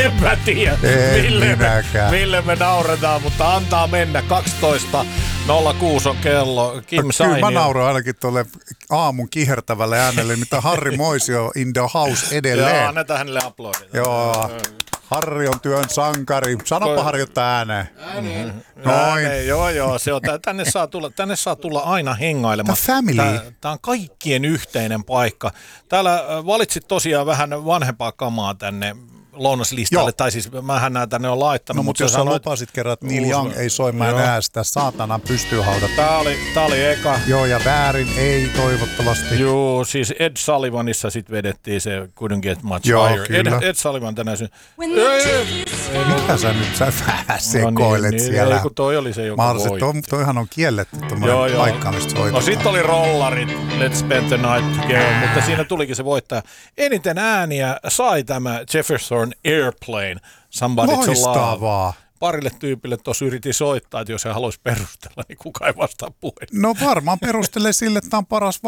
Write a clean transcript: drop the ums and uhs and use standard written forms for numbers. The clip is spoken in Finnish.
En mä tiedä, mille me nauretaan, mutta antaa mennä. 12.06 on kello. Kim Sainio. Kyllä mä nauroin ainakin tuolle aamun kihertävälle äänelle, mitä Harri Moisio in the house edelleen. Joo, annetaan hänelle aplodit. Joo. Harri on työn sankari. Sanopa Harri jotta ääneen. Noin. Joo, se on, tänne saa tulla aina hengailemaan. The family. Tämä on kaikkien yhteinen paikka. Täällä valitsit tosiaan vähän vanhempaa kamaa tänne lounaslistalle, tai siis mähän nää tänne on laittanut. No mutta jos sä lupasit kerran, että Neil Young ei soi, mä näe sitä saatanan pystyhaudat. Tää oli eka. Joo, ja väärin ei toivottavasti. Joo, siis Ed Sullivanissa sit vedettiin se Couldn't Get Much Joo, Higher. kyllä. Ed Sullivan tänään Mitä sä nyt vähän sekoilet siellä? Ei, kun toi oli se, joka voitti. Toihan on kielletty tuommoinen paikka, mistä soitetaan. No sit oli rollarit, Let's Spend the Night Together, mutta siinä tulikin se voittaja. Eniten ääniä sai tämä Jefferson Airplane. Loistavaa. Parille tyypille tuossa yritin soittaa, että jos he haluaisi perustella, niin kukaan ei vastaa puheen. No varmaan perustelee sille, että tämä on paras